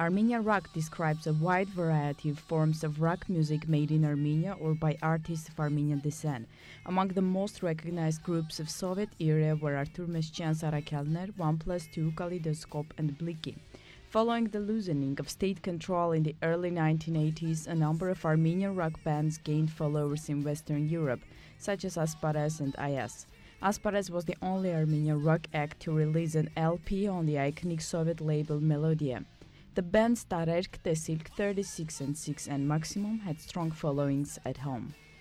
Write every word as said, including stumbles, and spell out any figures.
Armenian rock describes a wide variety of forms of rock music made in Armenia or by artists of Armenian descent. Among the most recognized groups of Soviet era were Artur Meshian Sarakyalner, One Plus Two, Kaleidoscope, and Bliki. Following the loosening of state control in the early nineteen eighties, a number of Armenian rock bands gained followers in Western Europe, such as Asparez and Ayas. Asparez was the only Armenian rock act to release an L P on the iconic Soviet label Melodia. The bands Tarerk, Tesilk, thirty-six and six and Maximum had strong followings at home.